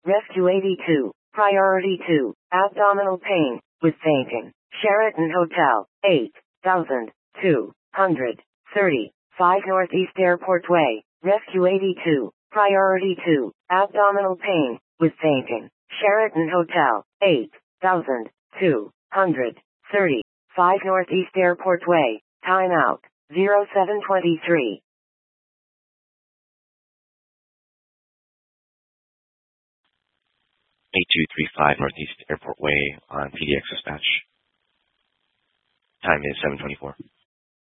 Rescue 82. Priority 2. Abdominal pain with fainting. Sheraton Hotel. 8230. 5 Northeast Airport Way. Rescue 82. Priority 2. Abdominal pain with fainting. Sheraton Hotel. 8230. 5 Northeast Airport Way. Time out. 0723. 8235 Northeast Airport Way on PDX dispatch. Time is 7:24.